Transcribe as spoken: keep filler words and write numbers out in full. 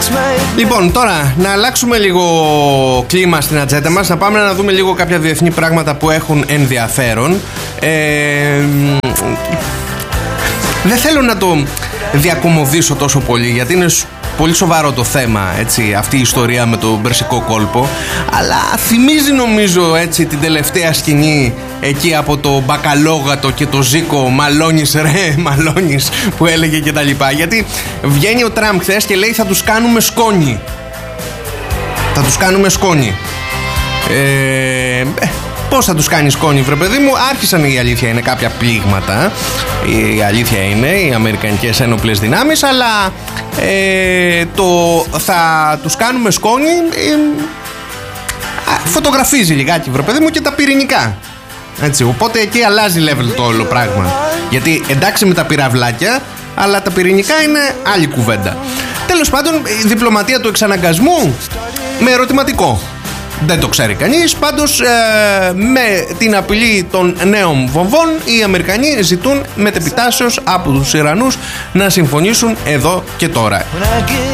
Λοιπόν, τώρα να αλλάξουμε λίγο κλίμα στην ατζέντα μας, να πάμε να δούμε λίγο κάποια διεθνή πράγματα που έχουν ενδιαφέρον. ε, Δεν θέλω να το διακομωδήσω τόσο πολύ, γιατί είναι πολύ σοβαρό το θέμα, έτσι, αυτή η ιστορία με τον Περσικό κόλπο. Αλλά θυμίζει, νομίζω, έτσι, την τελευταία σκηνή εκεί από το Μπακαλόγατο και το Ζήκο, μαλώνεις ρε, μαλώνεις, που έλεγε και τα λοιπά. Γιατί βγαίνει ο Τραμπ χθες και λέει θα τους κάνουμε σκόνη. Θα τους κάνουμε σκόνη. Ε... Πώς θα τους κάνει σκόνη, βρε παιδί μου? Άρχισαν, η αλήθεια είναι, κάποια πλήγματα. Η αλήθεια είναι, οι αμερικανικές ένοπλες δυνάμεις. Αλλά ε, το θα τους κάνουμε σκόνη ε, φωτογραφίζει λιγάκι, βρε παιδί μου, και τα πυρηνικά. Έτσι, οπότε εκεί αλλάζει level το όλο πράγμα. Γιατί εντάξει με τα πυραυλάκια, αλλά τα πυρηνικά είναι άλλη κουβέντα. Τέλος πάντων, η διπλωματία του εξαναγκασμού με ερωτηματικό. Δεν το ξέρει κανείς. Πάντως ε, με την απειλή των νέων βομβών, οι Αμερικανοί ζητούν μετεπιτάσεως από τους Ιρανούς να συμφωνήσουν εδώ και τώρα.